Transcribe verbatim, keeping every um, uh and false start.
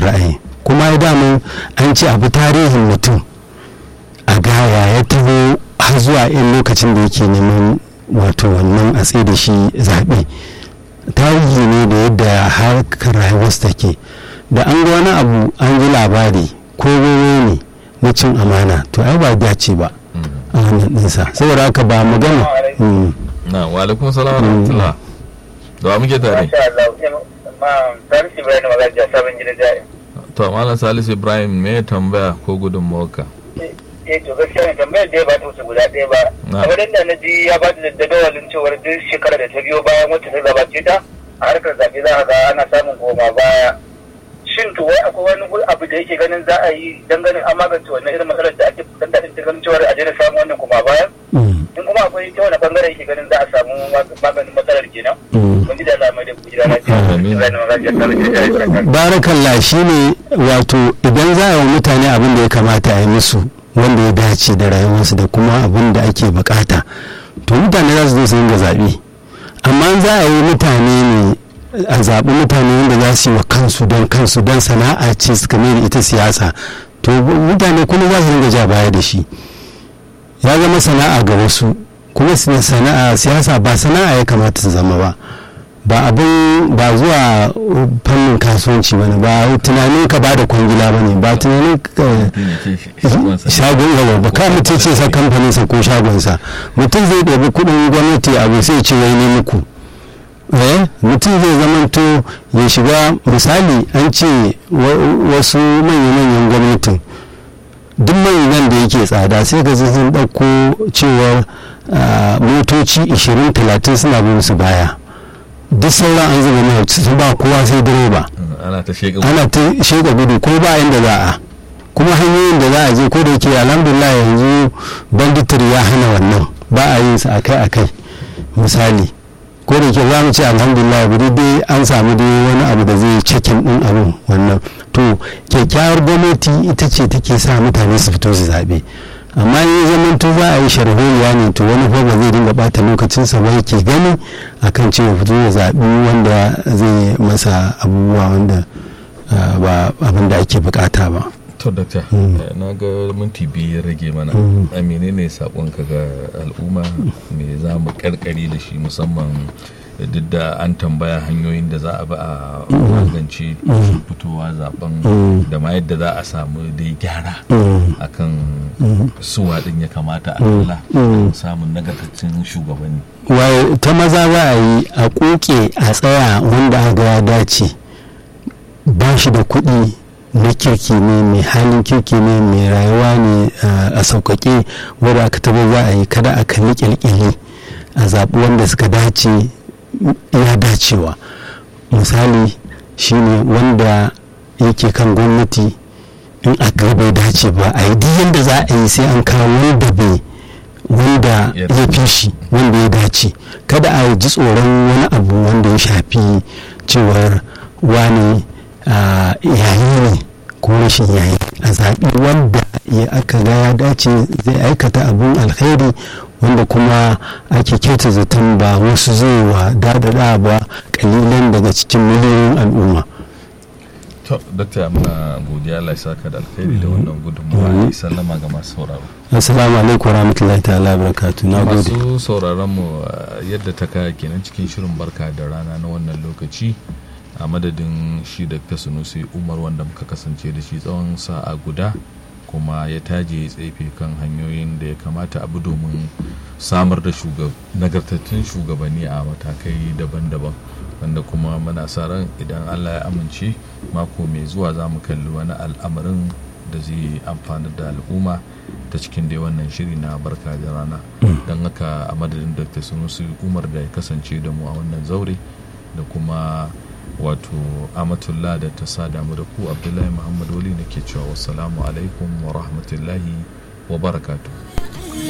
ra'ayi. Kuma ya damu an ce abu tarihin mutum a gaya ya taho har zuwa in lokacin da yake neman wato wannan a tsaye da shi zaɓe. Tarihi ne da yadda harkar rayuwarsa take, da an ga wani abu an ji labari ko gobe ne na cin amana to ai ba dace ba a wannan ɗinsa, saboda haka ba magana. na wa alaikum salam wa rahmatullah, da wa muke tare? to malam Salisu Ibrahim, me tambaya ko gudunmawarka? eh to gaskiya ne tambayar da ya ba ta wuce guda ɗaya ba, kamar yadda na ji ya ba da jadawalin cewar duk shekara da ta biyo bayan wacce ta gabace ta a harkar zaɓe za a ga ana samun goma baya. Shin to wai akwai wani abu da yake ganin za a yi don ganin an magance wannan irin matsalar da ake fuskanta din ta ganin cewar a daina samun wannan kuma bayan? In kuma akwai ta wani bangare yake ganin za a samu maganin matsalar kenan? Mun ji da alamai da kujira na ce. Barakallah, shine wato idan za a yi mutane abin da ya kamata a yi musu wanda ya dace da rayuwarsu da kuma abin da ake bukata, to mutane za su zo su dinga zaɓe. Amma za a yi mutane ne a zaɓi mutane wanda za su yi wa kansu don kansu don sana'a ce suka mai ita siyasa, to mutane kuma za su dinga ja baya da shi, ya zama sana'a ga wasu. Kuma sana'a siyasa ba sana'a ya kamata su zama ba, ba abin ba zuwa fannin kasuwanci bane, ba tunanin ka ba da kwangila bane, ba tunanin ka shagon gaba ba ka mutum ce sa kamfanin sa ko shagon sa, mutum zai ɗabi kuɗin gwamnati abu sai ce wai ne muku eh mutum zai zamanto ya shiga. Misali an ce wasu manya-manyan gwamnatin duk manyan da yake tsada sai ga sun ɗauko cewar motoci ishirin talatin suna bin su baya, duk sauran an zuba mai su ba kowa sai direba, ana ta sheka gudu ko ba inda za a, kuma hanyoyin da za a je ko da yake alhamdulillah yanzu banditiri ya hana wannan, ba a yin sa akai akai. Misali ko da yake za mu ce alhamdulillah bari dai an samu dai wani abu da zai cikin din abin wannan. To kyakkyawar gwamnati ita ce take sa mutane su fito su zaɓe, amma in zaman to za a yi sharholiya ne to wani fa ba zai dinga bata lokacinsa ba yake gani akan cewa fito ya zaɓi wanda zai masa abubuwa wanda ba abin da ake bukata ba. To dakta, na ga minti biyu ya rage mana, a menene saƙonka ga al'umma, me za mu karkare da shi, musamman duk da an tambaya hanyoyin da za a bi a magance fitowa zaben da ma yadda za a samu dai gyara akan suwa din ya kamata a kula samun nagartaccen shugabanni. Wai ta maza za a yi a koke a tsaya wanda aka ya dace, ba shi da kuɗi na kirki ne, mai halin kirki ne, mai rayuwa ne a sauƙaƙe wadda aka taba za a yi, kada a kalli ƙyalƙyali, a zaɓi wanda suka dace ya dacewa. Misali shine wanda yake kan gwamnati in aka bai dace ba a yi duk yadda za a yi sai an kawo wanda bai wanda ya fi shi wanda ya dace, kada a ji tsoron wani abu wanda ya shafi cewar wani yayi ne ko rashin yayi. A zaɓi wanda ya aka ga ya dace zai aikata abun alkhairi wanda kuma ake kyauta zaton ba wasu zai wa dadada ba kalilan daga cikin miliyoyin al'umma. To dakta muna godiya, Allah ya saka da alkhairi da wannan gudunmawa. Sallama ga masu sauraro. Assalamu alaikum warahmatullahi ta'ala barakatuh. Na gode. Masu sauraron mu yadda ta kaya kenan cikin shirin barka da rana na wannan lokaci, a madadin shi Dakta Sunusi Umar wanda muka kasance da shi tsawon sa'a guda, kuma ya taje tsefe kan hanyoyin da ya kamata abu domin samar da nagartattun shugabanni a matakai daban-daban, wanda kuma muna sa ran idan Allah ya amince mako mai zuwa za mu kalli wani al'amarin da zai amfani da al'umma ta cikin dai wannan shiri na barka da rana. Don haka a madadin Dakta Sunusi Umar da ya kasance da mu a wannan zaure, da kuma wato Amatullah da ta sada mu da ku, Abdullahi Muhammad Wali nake cewa wassalamu alaikum wa rahmatullahi wa barakatuh.